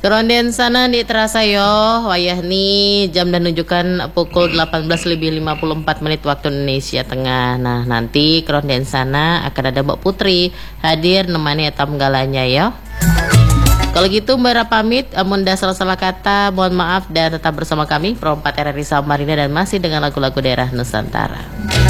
Keronden sana di terasa yo, wayah nih jam dan menunjukkan pukul 18:54 waktu Indonesia Tengah. Nah nanti keronden sana akan ada Mbak Putri hadir nemani etam galanya yo. Kalau gitu Mbak Ra pamit, amun dah salah-salah kata mohon maaf dan tetap bersama kami Pro 4 RRI Samarinda dan masih dengan lagu-lagu daerah Nusantara.